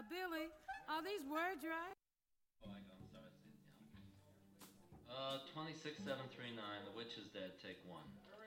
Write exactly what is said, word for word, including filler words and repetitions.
Uh, Billy, are these words right? Oh, I go. I'm sorry. Yeah. Uh, twenty-six seven three nine. The witch is dead. Take one.